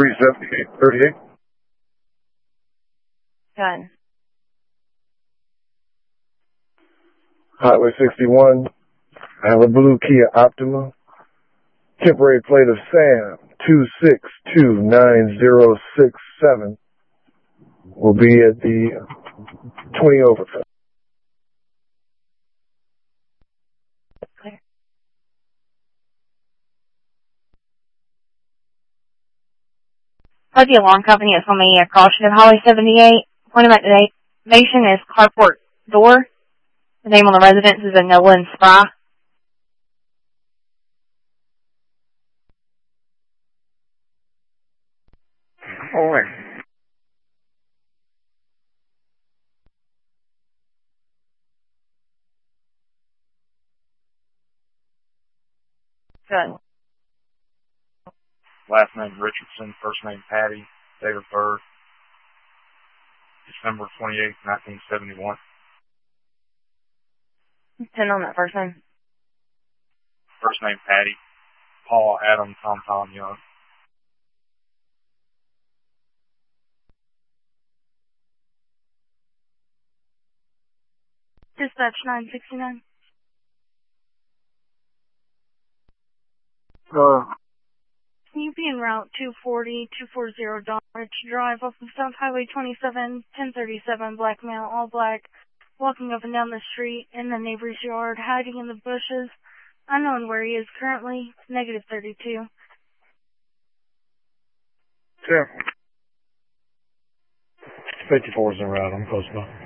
37838. Done. Highway 61. I have a blue Kia Optima. Temporary plate of Sam 2629067. Will be at the 20 overpass. Clear. The alarm company is on the caution of Highway 78. Point of activation is carport door. The name on the residence is a Nolan Spry. Alright. Good. Last name Richardson, first name Patty, date of birth December 28, 1971. 10 on that first name. First name Patty, Paul Adam Tom Young. Dispatch 969. Can you be en route 240 Dodge Drive off of South Highway 27, 1037, black male, all black, walking up and down the street in the neighbor's yard, hiding in the bushes, unknown where he is currently, negative 32. Sure. 54 is en route. I'm close by.